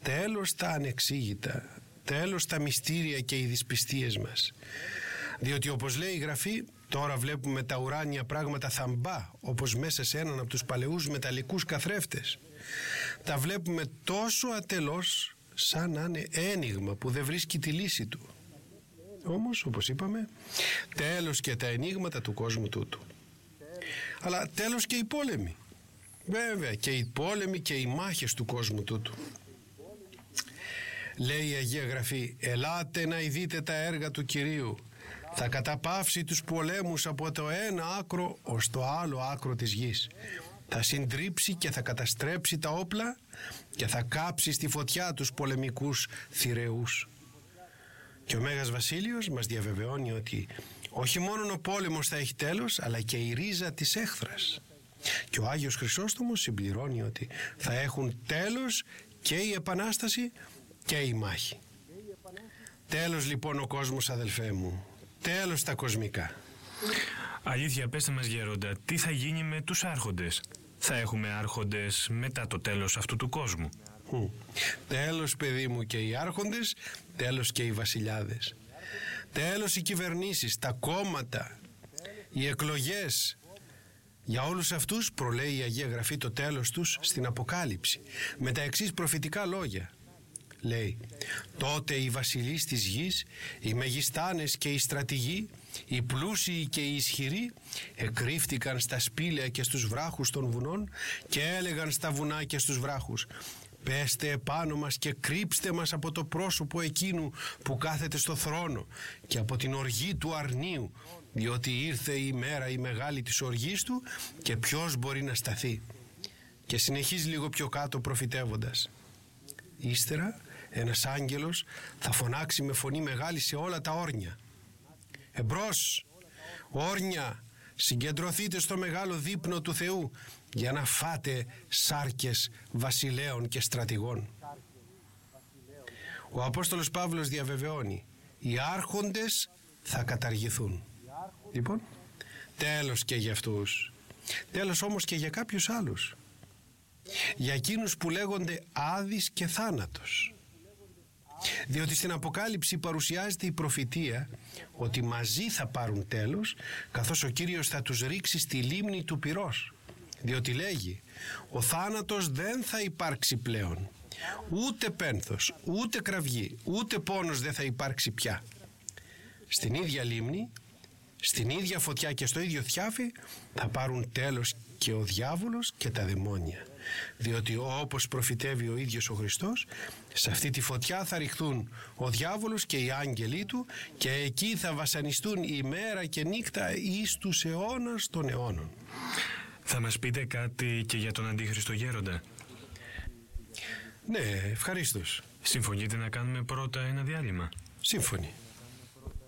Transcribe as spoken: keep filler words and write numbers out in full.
τέλος τα ανεξήγητα, τέλος τα μυστήρια και οι δυσπιστίες μας. Διότι όπως λέει η Γραφή, τώρα βλέπουμε τα ουράνια πράγματα θαμπά, όπως μέσα σε έναν από τους παλαιούς μεταλλικούς καθρέφτες. Τα βλέπουμε τόσο ατελώς, σαν να είναι ένιγμα που δεν βρίσκει τη λύση του. Όμως, όπως είπαμε, τέλος και τα ενίγματα του κόσμου τούτου. Αλλά τέλος και οι πόλεμοι. Βέβαια, και οι πόλεμοι και οι μάχες του κόσμου τούτου. Λέει η Αγία Γραφή, ελάτε να ειδείτε τα έργα του Κυρίου. Θα καταπαύσει τους πολέμους από το ένα άκρο ως το άλλο άκρο της γης. Θα συντρίψει και θα καταστρέψει τα όπλα και θα κάψει στη φωτιά τους πολεμικούς θηρεούς. Και ο Μέγας Βασίλειος μας διαβεβαιώνει ότι όχι μόνο ο πόλεμος θα έχει τέλος, αλλά και η ρίζα της έχθρας. Και ο Άγιος Χρυσόστομος συμπληρώνει ότι θα έχουν τέλος και η Επανάσταση και η μάχη. Τέλος λοιπόν ο κόσμος, αδελφέ μου. Τέλος τα κοσμικά. Αλήθεια, πέστε μας γέροντα, τι θα γίνει με τους άρχοντες? Θα έχουμε άρχοντες μετά το τέλος αυτού του κόσμου? Hm. Τέλος, παιδί μου, και οι άρχοντες, τέλος και οι βασιλιάδες. Τέλος οι κυβερνήσεις, τα κόμματα, οι εκλογές. Για όλους αυτούς προλέει η Αγία Γραφή το τέλος τους στην Αποκάλυψη με τα εξής προφητικά λόγια. Λέει, τότε οι βασιλείς της γης, οι μεγιστάνες και οι στρατηγοί, οι πλούσιοι και οι ισχυροί εκρύφτηκαν στα σπήλαια και στους βράχους των βουνών και έλεγαν στα βουνά και στους βράχους, πέστε επάνω μας και κρύψτε μας από το πρόσωπο εκείνου που κάθεται στο θρόνο και από την οργή του αρνίου, διότι ήρθε η μέρα η μεγάλη της οργής του και ποιος μπορεί να σταθεί. Και συνεχίζει λίγο πιο κάτω προφητεύοντας. Ύστερα ένας άγγελος θα φωνάξει με φωνή μεγάλη σε όλα τα όρνια. Εμπρός, όρνια, συγκεντρωθείτε στο μεγάλο δείπνο του Θεού για να φάτε σάρκες βασιλέων και στρατηγών. Ο Απόστολος Παύλος διαβεβαιώνει, οι άρχοντες θα καταργηθούν. Λοιπόν, τέλος και για αυτούς. Τέλος όμως και για κάποιους άλλους. Για εκείνους που λέγονται Άδης και Θάνατος. Διότι στην Αποκάλυψη παρουσιάζεται η προφητεία ότι μαζί θα πάρουν τέλος, καθώς ο Κύριος θα τους ρίξει στη λίμνη του πυρός. Διότι λέγει, ο θάνατος δεν θα υπάρξει πλέον, ούτε πένθος, ούτε κραυγή, ούτε πόνος δεν θα υπάρξει πια. Στην ίδια λίμνη, στην ίδια φωτιά και στο ίδιο θιάφι θα πάρουν τέλος και ο διάβολος και τα δαιμόνια. Διότι όπως προφητεύει ο ίδιος ο Χριστός, σε αυτή τη φωτιά θα ρηχθούν ο διάβολος και οι άγγελοι του και εκεί θα βασανιστούν ημέρα και νύχτα εις τους αιώνας των αιώνων. Θα μας πείτε κάτι και για τον Αντίχριστο γέροντα? Ναι, ευχαρίστως. Συμφωνείτε να κάνουμε πρώτα ένα διάλειμμα? Σύμφωνοι.